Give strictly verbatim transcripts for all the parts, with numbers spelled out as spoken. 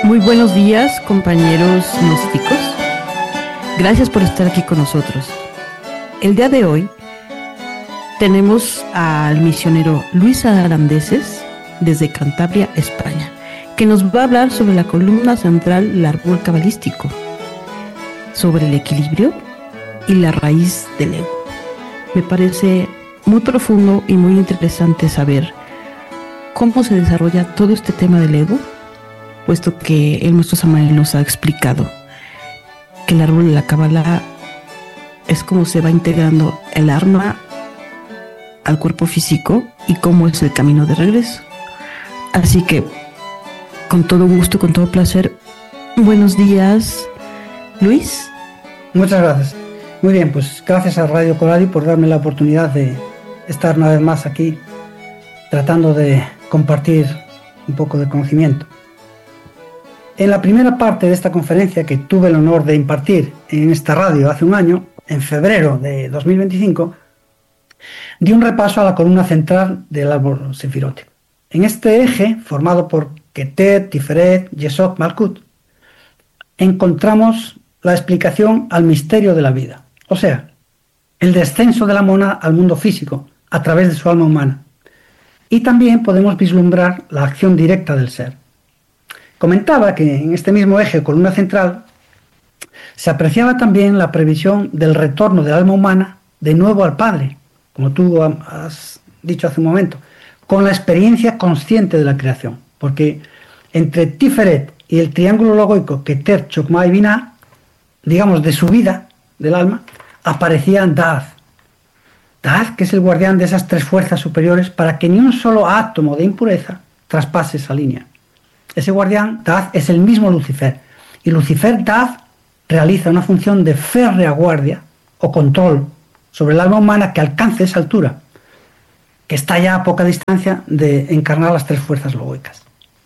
Muy buenos días, compañeros gnósticos. Gracias por estar aquí con nosotros. El día de hoy tenemos al misionero Luis Arandeses desde Cantabria, España, que nos va a hablar sobre la columna central del árbol cabalístico, sobre el equilibrio y la raíz del ego. Me parece muy profundo y muy interesante saber cómo se desarrolla todo este tema del ego, puesto que el nuestro Samael nos ha explicado que el árbol de la Cábala es cómo se va integrando el alma al cuerpo físico y cómo es el camino de regreso. Así que, con todo gusto, con todo placer, buenos días, Luis. Muchas gracias. Muy bien, pues gracias a Radio Coradi por darme la oportunidad de estar una vez más aquí tratando de compartir un poco de conocimiento. En la primera parte de esta conferencia que tuve el honor de impartir en esta radio hace un año, en febrero de dos mil veinticinco, di un repaso a la columna central del árbol sefirótico. En este eje, formado por Keter, Tiferet, Yesod, Malkut, encontramos la explicación al misterio de la vida, o sea, el descenso de la mónada al mundo físico a través de su alma humana. Y también podemos vislumbrar la acción directa del ser. Comentaba que en este mismo eje, columna central, se apreciaba también la previsión del retorno del alma humana de nuevo al Padre, como tú has dicho hace un momento, con la experiencia consciente de la creación, porque entre Tiferet y el triángulo logoico Keter, Chokmah y Binah, digamos de su vida del alma, aparecía Da'at. Da'at, que es el guardián de esas tres fuerzas superiores, para que ni un solo átomo de impureza traspase esa línea. Ese guardián, Da'at, es el mismo Lucifer. Y Lucifer, Da'at, realiza una función de férrea guardia o control sobre el alma humana que alcance esa altura, que está ya a poca distancia de encarnar las tres fuerzas logóicas.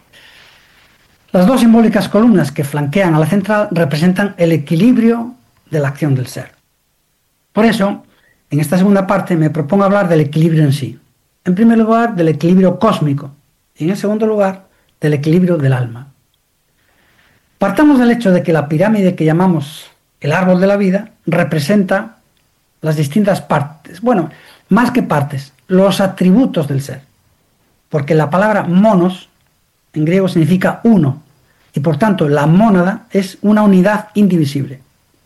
Las dos simbólicas columnas que flanquean a la central representan el equilibrio de la acción del ser. Por eso, en esta segunda parte me propongo hablar del equilibrio en sí. En primer lugar, del equilibrio cósmico y en el segundo lugar, del equilibrio del alma. Partamos del hecho de que la pirámide que llamamos el árbol de la vida representa las distintas partes, bueno, más que partes, los atributos del ser, porque la palabra monos en griego significa uno, y por tanto la mónada es una unidad indivisible.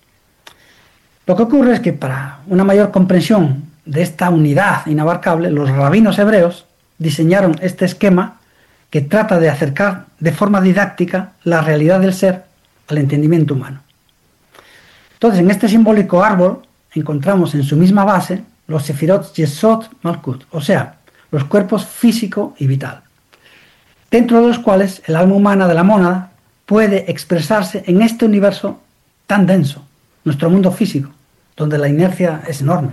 Lo que ocurre es que para una mayor comprensión de esta unidad inabarcable, los rabinos hebreos diseñaron este esquema que trata de acercar de forma didáctica la realidad del ser al entendimiento humano. Entonces, en este simbólico árbol encontramos en su misma base los sefirot Yesod, Malkut, o sea, los cuerpos físico y vital, dentro de los cuales el alma humana de la mónada puede expresarse en este universo tan denso, nuestro mundo físico, donde la inercia es enorme.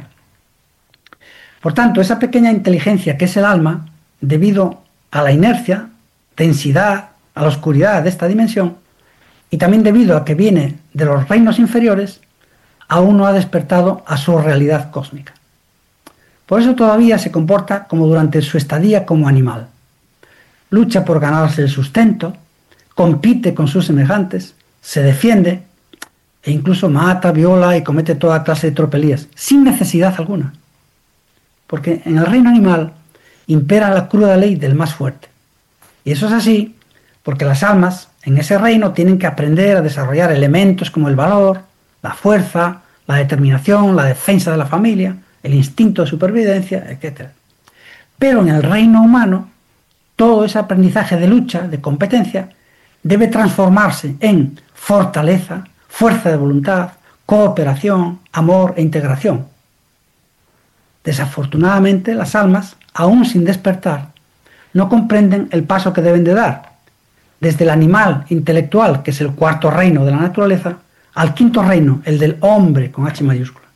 Por tanto, esa pequeña inteligencia que es el alma, debido a la inercia, densidad, a la oscuridad de esta dimensión, y también debido a que viene de los reinos inferiores, aún no ha despertado a su realidad cósmica. Por eso todavía se comporta como durante su estadía como animal. Lucha por ganarse el sustento, compite con sus semejantes, se defiende e incluso mata, viola y comete toda clase de tropelías, sin necesidad alguna. Porque en el reino animal impera la cruda ley del más fuerte. Y eso es así porque las almas en ese reino tienen que aprender a desarrollar elementos como el valor, la fuerza, la determinación, la defensa de la familia, el instinto de supervivencia, etcétera. Pero en el reino humano, todo ese aprendizaje de lucha, de competencia, debe transformarse en fortaleza, fuerza de voluntad, cooperación, amor e integración. Desafortunadamente, las almas, aún sin despertar, no comprenden el paso que deben de dar, desde el animal intelectual, que es el cuarto reino de la naturaleza, al quinto reino, el del hombre con H mayúscula.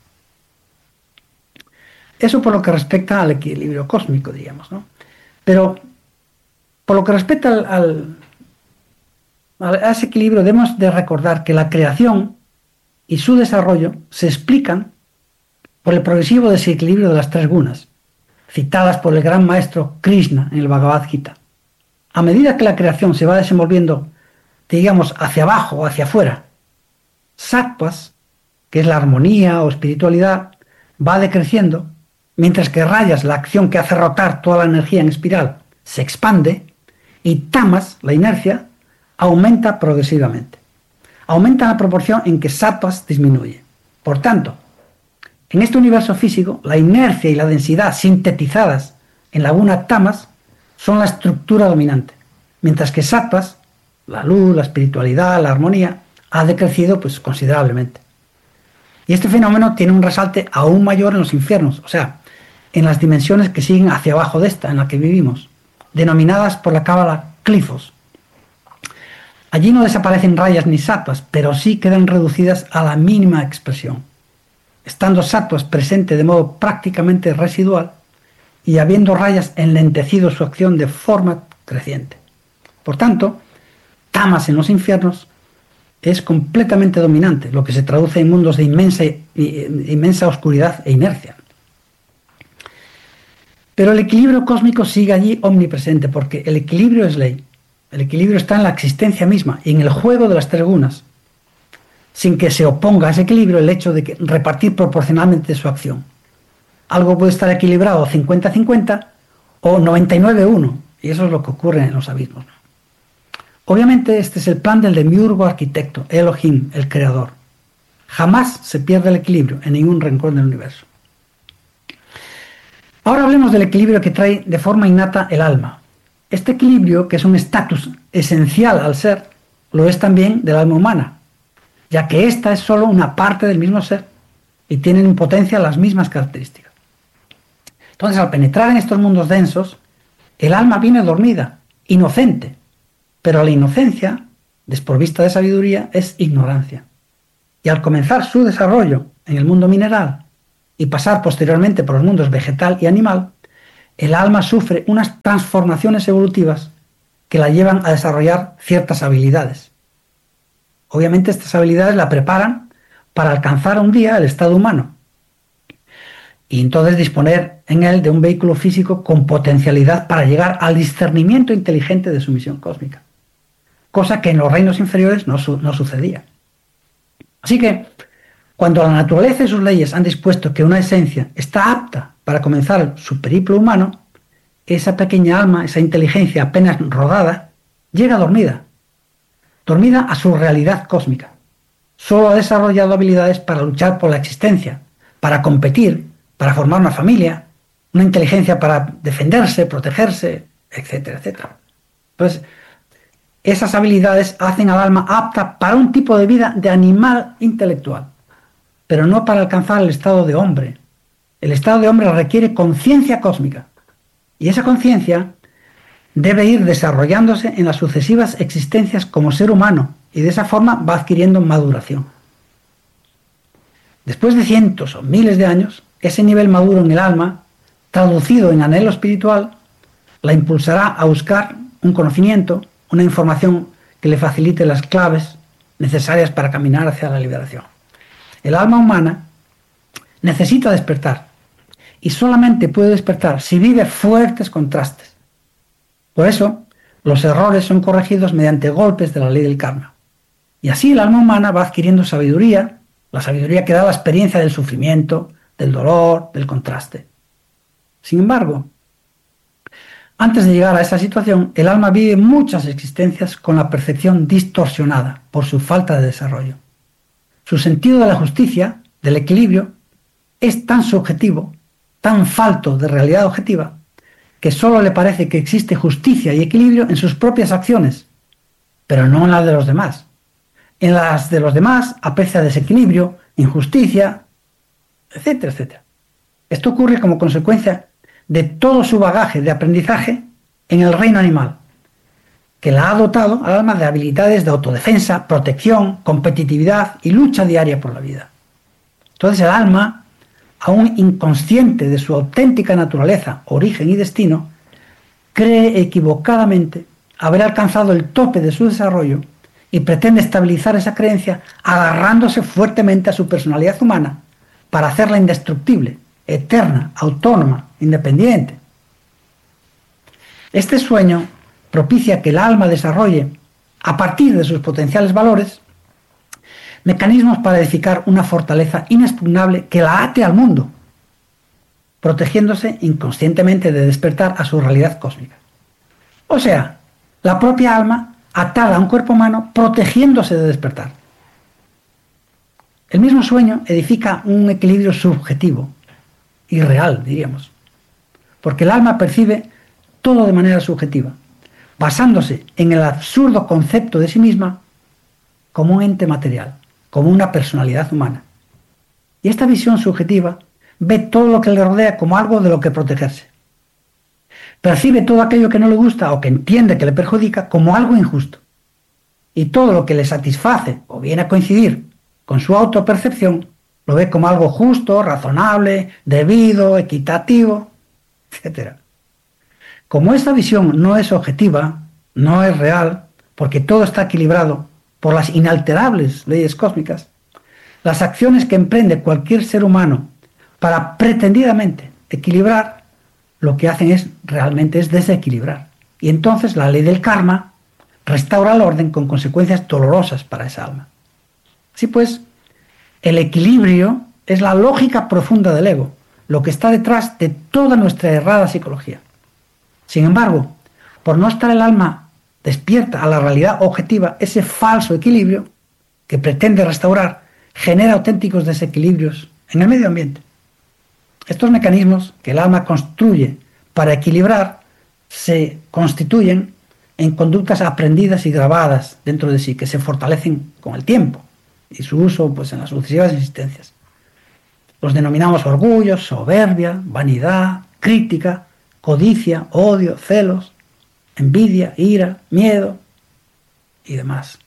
Eso por lo que respecta al equilibrio cósmico, diríamos, ¿no? Pero por lo que respecta al, al, a ese equilibrio, debemos de recordar que la creación y su desarrollo se explican por el progresivo desequilibrio de las tres gunas, citadas por el gran maestro Krishna en el Bhagavad Gita. A medida que la creación se va desenvolviendo digamos, hacia abajo o hacia afuera. Sattvas, que es la armonía o espiritualidad, va decreciendo, mientras que Rajas, la acción que hace rotar toda la energía en espiral, se expande, y Tamas, la inercia, aumenta progresivamente. Aumenta en la proporción en que Sattvas disminuye. Por tanto, en este universo físico, la inercia y la densidad sintetizadas en la guna Tamas son la estructura dominante, mientras que Sattvas, la luz, la espiritualidad, la armonía, ha decrecido pues considerablemente. Y este fenómeno tiene un resalte aún mayor en los infiernos, o sea, en las dimensiones que siguen hacia abajo de esta, en la que vivimos, denominadas por la cábala clifos. Allí no desaparecen rayas ni sattvas, pero sí quedan reducidas a la mínima expresión, estando sattvas presente de modo prácticamente residual y habiendo rayas enlentecido su acción de forma creciente. Por tanto, tamas en los infiernos es completamente dominante, lo que se traduce en mundos de inmensa, inmensa oscuridad e inercia. Pero el equilibrio cósmico sigue allí omnipresente, porque el equilibrio es ley. El equilibrio está en la existencia misma y en el juego de las tres gunas, sin que se oponga a ese equilibrio el hecho de que repartir proporcionalmente su acción. Algo puede estar equilibrado cincuenta cincuenta o noventa y nueve uno, y eso es lo que ocurre en los abismos. Obviamente este es el plan del demiurgo arquitecto, Elohim, el creador. Jamás se pierde el equilibrio en ningún rincón del universo. Ahora hablemos del equilibrio que trae de forma innata el alma. Este equilibrio, que es un estatus esencial al ser, lo es también del alma humana, ya que ésta es solo una parte del mismo ser y tienen en potencia las mismas características. Entonces, al penetrar en estos mundos densos, el alma viene dormida, inocente, pero la inocencia, desprovista de sabiduría, es ignorancia. Y al comenzar su desarrollo en el mundo mineral y pasar posteriormente por los mundos vegetal y animal, el alma sufre unas transformaciones evolutivas que la llevan a desarrollar ciertas habilidades. Obviamente estas habilidades la preparan para alcanzar un día el estado humano y entonces disponer en él de un vehículo físico con potencialidad para llegar al discernimiento inteligente de su misión cósmica, cosa que en los reinos inferiores no, su no sucedía. Así que, cuando la naturaleza y sus leyes han dispuesto que una esencia está apta para comenzar su periplo humano, esa pequeña alma, esa inteligencia apenas rodada, llega dormida, dormida a su realidad cósmica. Solo ha desarrollado habilidades para luchar por la existencia, para competir, para formar una familia, una inteligencia para defenderse, protegerse, etcétera, etcétera. Entonces, esas habilidades hacen al alma apta para un tipo de vida de animal intelectual, pero no para alcanzar el estado de hombre. El estado de hombre requiere conciencia cósmica, y esa conciencia debe ir desarrollándose en las sucesivas existencias como ser humano, y de esa forma va adquiriendo maduración. Después de cientos o miles de años, ese nivel maduro en el alma, traducido en anhelo espiritual, la impulsará a buscar un conocimiento, una información que le facilite las claves necesarias para caminar hacia la liberación. El alma humana necesita despertar, y solamente puede despertar si vive fuertes contrastes. Por eso, los errores son corregidos mediante golpes de la ley del karma. Y así el alma humana va adquiriendo sabiduría, la sabiduría que da la experiencia del sufrimiento, del dolor, del contraste. Sin embargo, antes de llegar a esa situación, el alma vive muchas existencias con la percepción distorsionada por su falta de desarrollo. Su sentido de la justicia, del equilibrio, es tan subjetivo, tan falto de realidad objetiva, que solo le parece que existe justicia y equilibrio en sus propias acciones, pero no en las de los demás. En las de los demás aprecia desequilibrio, injusticia, etcétera, etcétera. Esto ocurre como consecuencia de todo su bagaje de aprendizaje en el reino animal, que la ha dotado al alma de habilidades de autodefensa, protección, competitividad y lucha diaria por la vida. Entonces el alma, aún inconsciente de su auténtica naturaleza, origen y destino, cree equivocadamente haber alcanzado el tope de su desarrollo y pretende estabilizar esa creencia agarrándose fuertemente a su personalidad humana para hacerla indestructible, eterna, autónoma, independiente. Este sueño propicia que el alma desarrolle a partir de sus potenciales valores, mecanismos para edificar una fortaleza inexpugnable que la ate al mundo, protegiéndose inconscientemente de despertar a su realidad cósmica. O sea, la propia alma atada a un cuerpo humano protegiéndose de despertar. El mismo sueño edifica un equilibrio subjetivo y real, diríamos, porque el alma percibe todo de manera subjetiva, basándose en el absurdo concepto de sí misma como un ente material, como una personalidad humana. Y esta visión subjetiva ve todo lo que le rodea como algo de lo que protegerse. Percibe todo aquello que no le gusta o que entiende que le perjudica como algo injusto. Y todo lo que le satisface o viene a coincidir con su autopercepción lo ve como algo justo, razonable, debido, equitativo, etcétera. Como esta visión no es objetiva, no es real, porque todo está equilibrado por las inalterables leyes cósmicas, las acciones que emprende cualquier ser humano para pretendidamente equilibrar, lo que hacen es realmente es desequilibrar. Y entonces la ley del karma restaura el orden con consecuencias dolorosas para esa alma. Así pues, el equilibrio es la lógica profunda del ego, lo que está detrás de toda nuestra errada psicología. Sin embargo, por no estar el alma despierta a la realidad objetiva, ese falso equilibrio que pretende restaurar genera auténticos desequilibrios en el medio ambiente. Estos mecanismos que el alma construye para equilibrar se constituyen en conductas aprendidas y grabadas dentro de sí, que se fortalecen con el tiempo y su uso pues, en las sucesivas existencias. Los denominamos orgullo, soberbia, vanidad, crítica, codicia, odio, celos, envidia, ira, miedo y demás.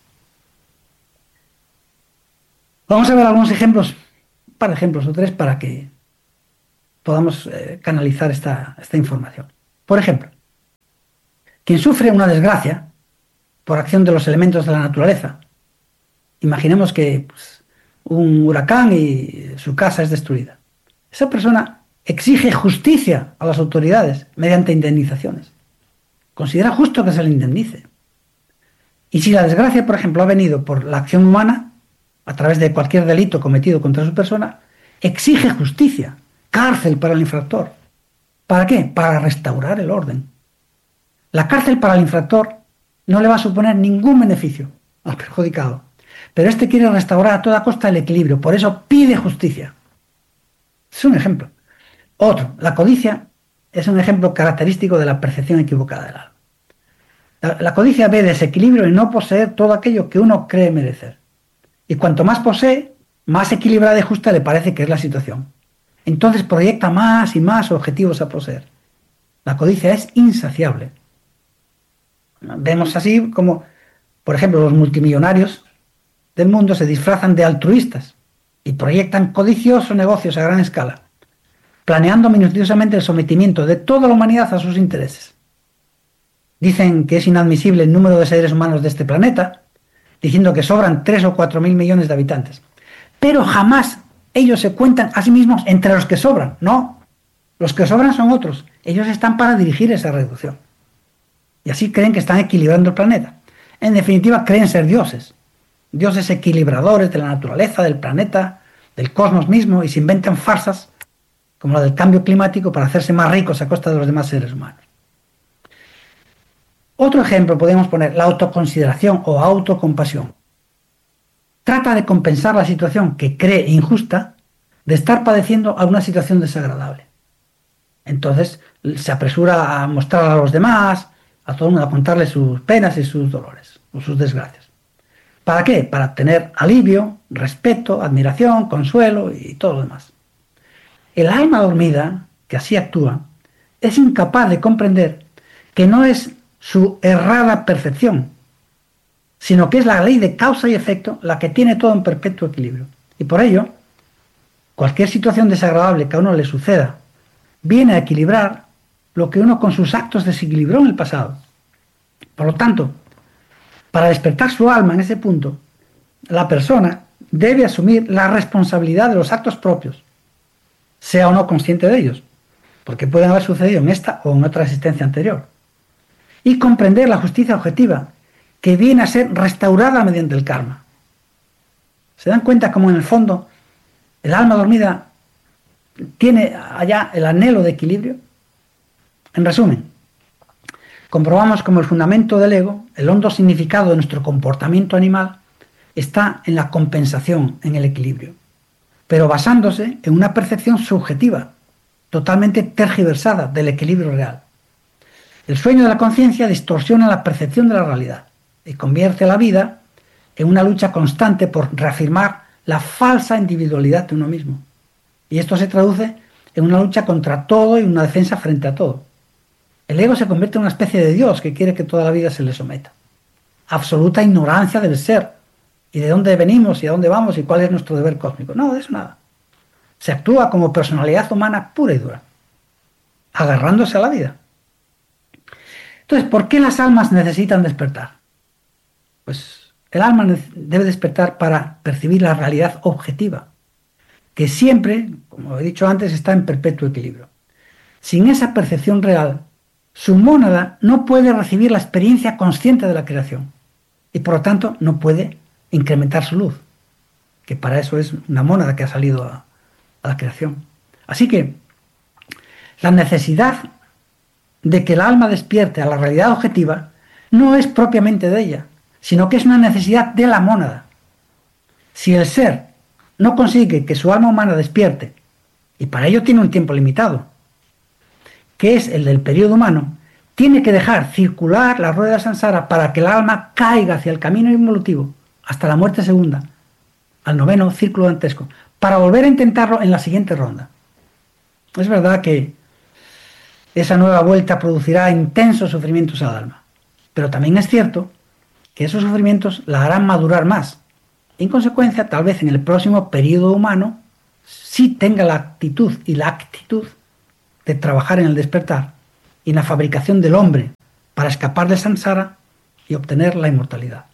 Vamos a ver algunos ejemplos, un par de ejemplos o tres para que podamos eh, canalizar esta, esta información. Por ejemplo, quien sufre una desgracia por acción de los elementos de la naturaleza, imaginemos que pues, un huracán y su casa es destruida. Esa persona exige justicia a las autoridades mediante indemnizaciones. Considera justo que se le indemnice. Y si la desgracia, por ejemplo, ha venido por la acción humana, a través de cualquier delito cometido contra su persona, exige justicia, cárcel para el infractor. ¿Para qué? Para restaurar el orden. La cárcel para el infractor no le va a suponer ningún beneficio al perjudicado, pero este quiere restaurar a toda costa el equilibrio, por eso pide justicia. Es un ejemplo. Otro, la codicia es un ejemplo característico de la percepción equivocada del alma. La, la codicia ve desequilibrio en no poseer todo aquello que uno cree merecer. Y cuanto más posee, más equilibrada y justa le parece que es la situación. Entonces proyecta más y más objetivos a poseer. La codicia es insaciable. Vemos así como, por ejemplo, los multimillonarios del mundo se disfrazan de altruistas y proyectan codiciosos negocios a gran escala, planeando minuciosamente el sometimiento de toda la humanidad a sus intereses. Dicen que es inadmisible el número de seres humanos de este planeta, diciendo que sobran tres o cuatro mil millones de habitantes. Pero jamás ellos se cuentan a sí mismos entre los que sobran. No, los que sobran son otros. Ellos están para dirigir esa reducción. Y así creen que están equilibrando el planeta. En definitiva, creen ser dioses. Dioses equilibradores de la naturaleza, del planeta, del cosmos mismo, y se inventan farsas como la del cambio climático para hacerse más ricos a costa de los demás seres humanos. Otro ejemplo podemos poner la autoconsideración o autocompasión. Trata de compensar la situación que cree injusta de estar padeciendo alguna situación desagradable. Entonces se apresura a mostrar a los demás, a todo el mundo, a contarle sus penas y sus dolores, o sus desgracias. ¿Para qué? Para obtener alivio, respeto, admiración, consuelo y todo lo demás. El alma dormida, que así actúa, es incapaz de comprender que no es su errada percepción, sino que es la ley de causa y efecto la que tiene todo en perpetuo equilibrio. Y por ello, cualquier situación desagradable que a uno le suceda viene a equilibrar lo que uno con sus actos desequilibró en el pasado. Por lo tanto, para despertar su alma en ese punto, la persona debe asumir la responsabilidad de los actos propios, sea o no consciente de ellos, porque pueden haber sucedido en esta o en otra existencia anterior, y comprender la justicia objetiva que viene a ser restaurada mediante el karma. ¿Se dan cuenta cómo en el fondo el alma dormida tiene allá el anhelo de equilibrio? En resumen, comprobamos como el fundamento del ego, el hondo significado de nuestro comportamiento animal, está en la compensación, en el equilibrio, pero basándose en una percepción subjetiva, totalmente tergiversada del equilibrio real. El sueño de la conciencia distorsiona la percepción de la realidad y convierte la vida en una lucha constante por reafirmar la falsa individualidad de uno mismo. Y esto se traduce en una lucha contra todo y una defensa frente a todo. El ego se convierte en una especie de Dios que quiere que toda la vida se le someta. Absoluta ignorancia del ser y de dónde venimos y a dónde vamos y cuál es nuestro deber cósmico. No, de eso nada. Se actúa como personalidad humana pura y dura, agarrándose a la vida. Entonces, ¿por qué las almas necesitan despertar? Pues el alma debe despertar para percibir la realidad objetiva, que siempre, como he dicho antes, está en perpetuo equilibrio. Sin esa percepción real, su mónada no puede recibir la experiencia consciente de la creación y por lo tanto no puede incrementar su luz, que para eso es una mónada que ha salido a, a la creación. Así que la necesidad de que el alma despierte a la realidad objetiva no es propiamente de ella, sino que es una necesidad de la mónada. Si el ser no consigue que su alma humana despierte, y para ello tiene un tiempo limitado, que es el del periodo humano, tiene que dejar circular la rueda de samsara para que el alma caiga hacia el camino involutivo hasta la muerte segunda, al noveno círculo dantesco, para volver a intentarlo en la siguiente ronda. Es verdad que esa nueva vuelta producirá intensos sufrimientos al alma, pero también es cierto que esos sufrimientos la harán madurar más. En consecuencia, tal vez en el próximo periodo humano sí tenga la actitud y la actitud de trabajar en el despertar y en la fabricación del hombre para escapar del samsara y obtener la inmortalidad.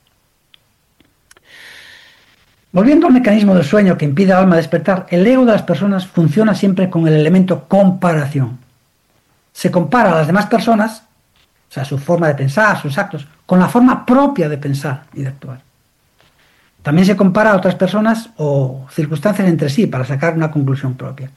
Volviendo al mecanismo del sueño que impide al alma despertar, el ego de las personas funciona siempre con el elemento comparación. Se compara a las demás personas, o sea, su forma de pensar, sus actos, con la forma propia de pensar y de actuar. También se compara a otras personas o circunstancias entre sí para sacar una conclusión propia.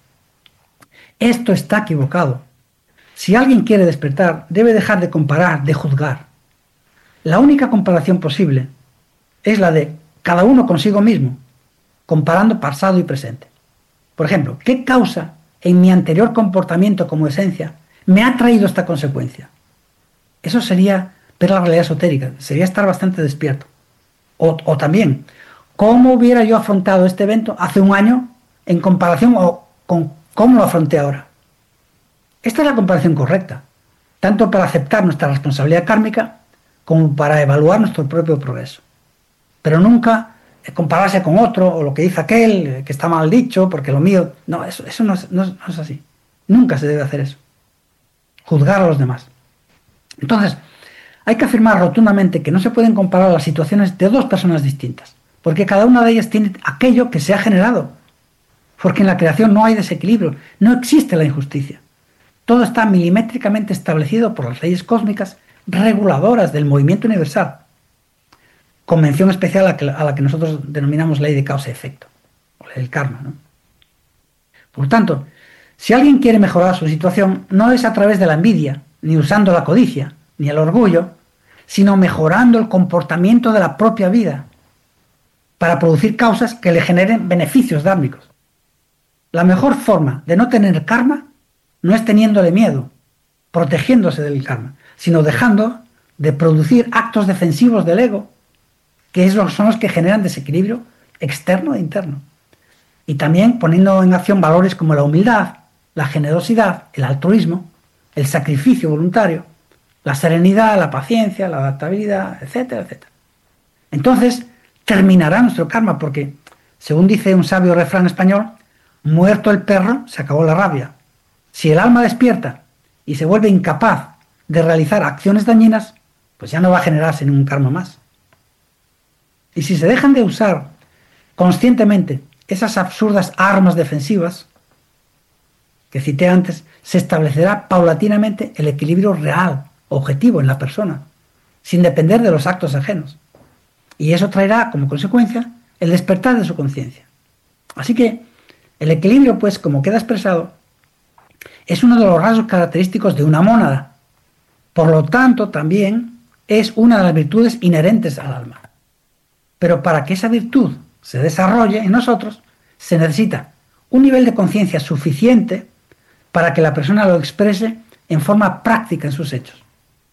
Esto está equivocado. Si alguien quiere despertar, debe dejar de comparar, de juzgar. La única comparación posible es la de cada uno consigo mismo, comparando pasado y presente. Por ejemplo, ¿qué causa en mi anterior comportamiento como esencia me ha traído esta consecuencia? Eso sería ver la realidad esotérica, sería estar bastante despierto. O, o también, ¿cómo hubiera yo afrontado este evento hace un año en comparación o con cómo lo afronté ahora? Esta es la comparación correcta, tanto para aceptar nuestra responsabilidad kármica como para evaluar nuestro propio progreso. Pero nunca compararse con otro o lo que dice aquel, que está mal dicho, porque lo mío... No, eso, eso no, es, no, no es así. Nunca se debe hacer eso. Juzgar a los demás. Entonces, hay que afirmar rotundamente que no se pueden comparar las situaciones de dos personas distintas, porque cada una de ellas tiene aquello que se ha generado, porque en la creación no hay desequilibrio, no existe la injusticia. Todo está milimétricamente establecido por las leyes cósmicas reguladoras del movimiento universal, convención especial a, que, a la que nosotros denominamos ley de causa y efecto, o ley del karma, ¿no? Por tanto, si alguien quiere mejorar su situación, no es a través de la envidia, ni usando la codicia, ni el orgullo, sino mejorando el comportamiento de la propia vida, para producir causas que le generen beneficios dármicos. La mejor forma de no tener karma no es teniéndole miedo, protegiéndose del karma, sino dejando de producir actos defensivos del ego, que son los que generan desequilibrio externo e interno. Y también poniendo en acción valores como la humildad, la generosidad, el altruismo, el sacrificio voluntario, la serenidad, la paciencia, la adaptabilidad, etcétera, etcétera. Entonces terminará nuestro karma, porque, según dice un sabio refrán español, muerto el perro, se acabó la rabia. Si el alma despierta y se vuelve incapaz de realizar acciones dañinas, pues ya no va a generarse ningún karma más. Y si se dejan de usar conscientemente esas absurdas armas defensivas que cité antes, se establecerá paulatinamente el equilibrio real, objetivo en la persona, sin depender de los actos ajenos. Y eso traerá como consecuencia el despertar de su conciencia. Así que el equilibrio, pues, como queda expresado, es uno de los rasgos característicos de una mónada. Por lo tanto, también es una de las virtudes inherentes al alma. Pero para que esa virtud se desarrolle en nosotros, se necesita un nivel de conciencia suficiente para que la persona lo exprese en forma práctica en sus hechos.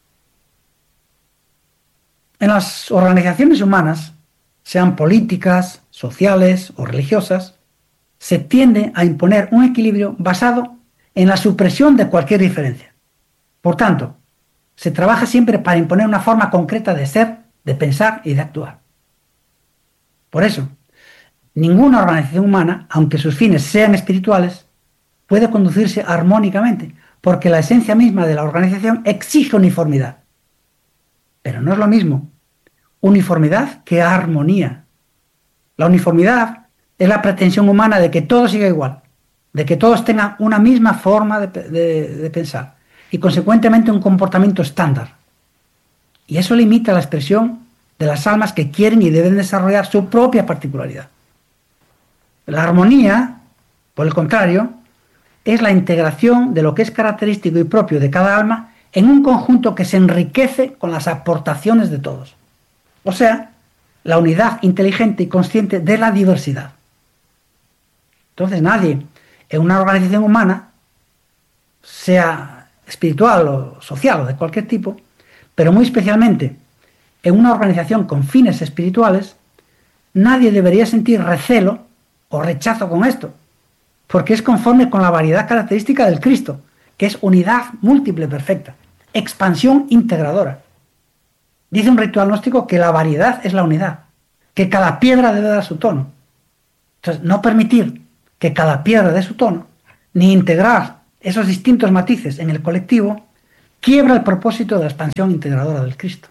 En las organizaciones humanas, sean políticas, sociales o religiosas, se tiende a imponer un equilibrio basado en la supresión de cualquier diferencia. Por tanto, se trabaja siempre para imponer una forma concreta de ser, de pensar y de actuar. Por eso, ninguna organización humana, aunque sus fines sean espirituales, puede conducirse armónicamente, porque la esencia misma de la organización exige uniformidad. Pero no es lo mismo uniformidad que armonía. La uniformidad es la pretensión humana de que todo siga igual, de que todos tengan una misma forma de, de, de pensar y consecuentemente un comportamiento estándar. Y eso limita la expresión de las almas que quieren y deben desarrollar su propia particularidad. La armonía, por el contrario, es la integración de lo que es característico y propio de cada alma en un conjunto que se enriquece con las aportaciones de todos. O sea, la unidad inteligente y consciente de la diversidad. Entonces nadie en una organización humana, sea espiritual o social o de cualquier tipo, pero muy especialmente en una organización con fines espirituales, nadie debería sentir recelo o rechazo con esto, porque es conforme con la variedad característica del Cristo, que es unidad múltiple perfecta, expansión integradora. Dice un ritual gnóstico que la variedad es la unidad, que cada piedra debe dar su tono. Entonces, no permitir que cada piedra dé su tono, ni integrar esos distintos matices en el colectivo, quiebra el propósito de la expansión integradora del Cristo.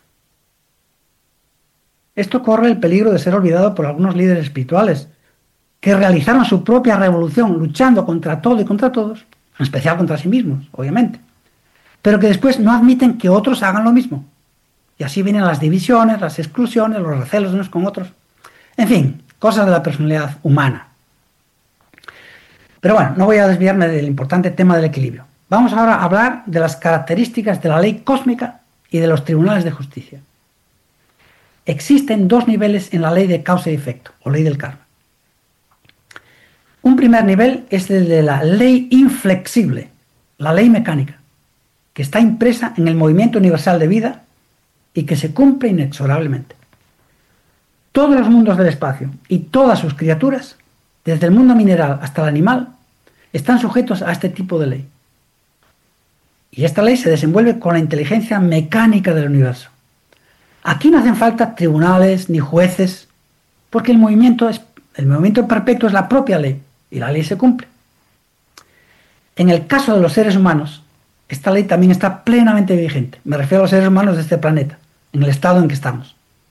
Esto corre el peligro de ser olvidado por algunos líderes espirituales, que realizaron su propia revolución luchando contra todo y contra todos, en especial contra sí mismos, obviamente, pero que después no admiten que otros hagan lo mismo. Y así vienen las divisiones, las exclusiones, los recelos unos con otros. En fin, cosas de la personalidad humana. Pero bueno, no voy a desviarme del importante tema del equilibrio. Vamos ahora a hablar de las características de la ley cósmica y de los tribunales de justicia. Existen dos niveles en la ley de causa y efecto, o ley del karma. Un primer nivel es el de la ley inflexible, la ley mecánica, que está impresa en el movimiento universal de vida y que se cumple inexorablemente. Todos los mundos del espacio y todas sus criaturas, desde el mundo mineral hasta el animal, están sujetos a este tipo de ley. Y esta ley se desenvuelve con la inteligencia mecánica del universo. Aquí no hacen falta tribunales ni jueces, porque el movimiento, es, el movimiento perpetuo es la propia ley, y la ley se cumple. En el caso de los seres humanos, esta ley también está plenamente vigente. Me refiero a los seres humanos de este planeta, en el estado en que estamos.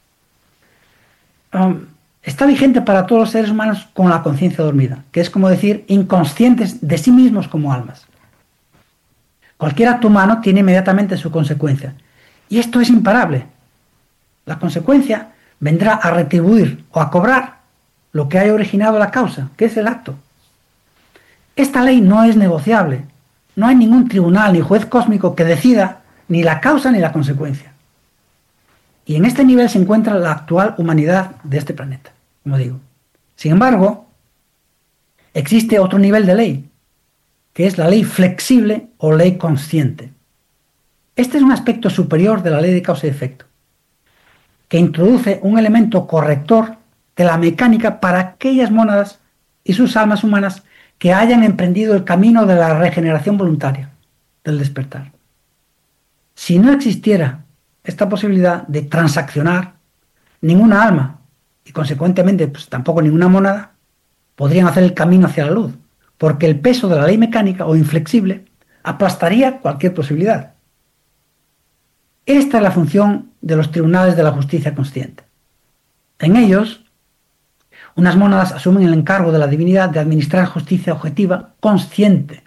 Um, está vigente para todos los seres humanos con la conciencia dormida, que es como decir, inconscientes de sí mismos como almas. Cualquier acto humano tiene inmediatamente su consecuencia, y esto es imparable. La consecuencia vendrá a retribuir o a cobrar lo que haya originado la causa, que es el acto. Esta ley no es negociable. No hay ningún tribunal ni juez cósmico que decida ni la causa ni la consecuencia. Y en este nivel se encuentra la actual humanidad de este planeta, como digo. Sin embargo, existe otro nivel de ley, que es la ley flexible o ley consciente. Este es un aspecto superior de la ley de causa y efecto, que introduce un elemento corrector de la mecánica para aquellas mónadas y sus almas humanas que hayan emprendido el camino de la regeneración voluntaria, del despertar. Si no existiera esta posibilidad de transaccionar, ninguna alma, y consecuentemente pues, tampoco ninguna mónada, podrían hacer el camino hacia la luz, porque el peso de la ley mecánica o inflexible aplastaría cualquier posibilidad. Esta es la función de los tribunales de la justicia consciente. En ellos, unas mónadas asumen el encargo de la divinidad de administrar justicia objetiva consciente.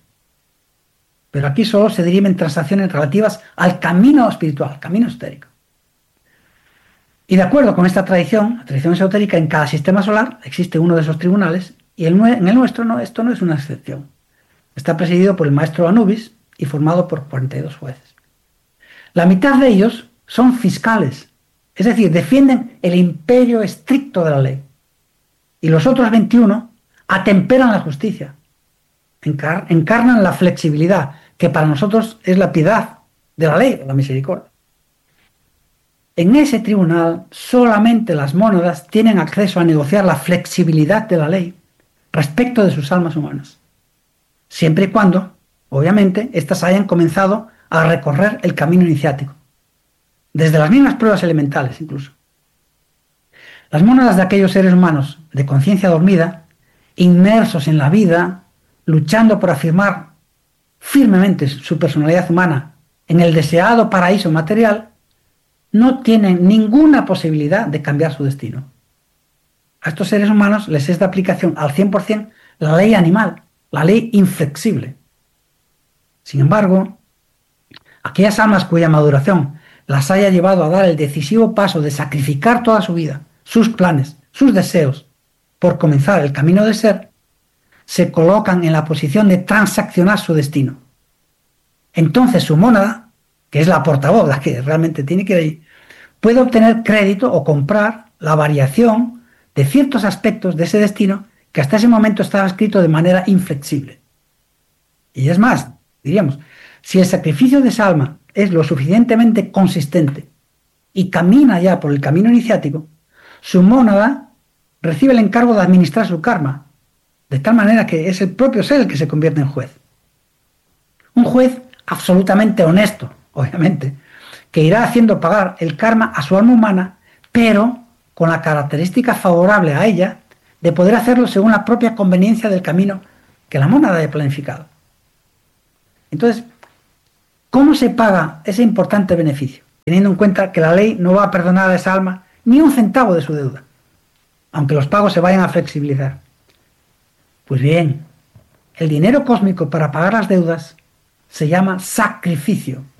Pero aquí solo se dirimen transacciones relativas al camino espiritual, al camino esotérico. Y de acuerdo con esta tradición, la tradición esotérica, en cada sistema solar existe uno de esos tribunales y el, en el nuestro no, esto no es una excepción. Está presidido por el maestro Anubis y formado por cuarenta y dos jueces. La mitad de ellos son fiscales, es decir, defienden el imperio estricto de la ley. Y los otros veintiuno atemperan la justicia, encar encarnan la flexibilidad, que para nosotros es la piedad de la ley, la misericordia. En ese tribunal solamente las mónadas tienen acceso a negociar la flexibilidad de la ley respecto de sus almas humanas, siempre y cuando, obviamente, éstas hayan comenzado a recorrer el camino iniciático, desde las mismas pruebas elementales incluso. Las mónadas de aquellos seres humanos de conciencia dormida, inmersos en la vida, luchando por afirmar firmemente su personalidad humana en el deseado paraíso material, no tienen ninguna posibilidad de cambiar su destino. A estos seres humanos les es de aplicación al cien por cien la ley animal, la ley inflexible. Sin embargo, aquellas almas cuya maduración las haya llevado a dar el decisivo paso de sacrificar toda su vida, sus planes, sus deseos, por comenzar el camino de ser, se colocan en la posición de transaccionar su destino. Entonces su mónada, que es la portavoz, la que realmente tiene que ir ahí, puede obtener crédito o comprar la variación de ciertos aspectos de ese destino que hasta ese momento estaba escrito de manera inflexible. Y es más, diríamos, si el sacrificio de esa alma es lo suficientemente consistente y camina ya por el camino iniciático, su mónada recibe el encargo de administrar su karma, de tal manera que es el propio ser el que se convierte en juez. Un juez absolutamente honesto, obviamente, que irá haciendo pagar el karma a su alma humana, pero con la característica favorable a ella de poder hacerlo según la propia conveniencia del camino que la mónada haya planificado. Entonces, ¿cómo se paga ese importante beneficio? Teniendo en cuenta que la ley no va a perdonar a esa alma ni un centavo de su deuda, aunque los pagos se vayan a flexibilizar. Pues bien, el dinero cósmico para pagar las deudas se llama sacrificio.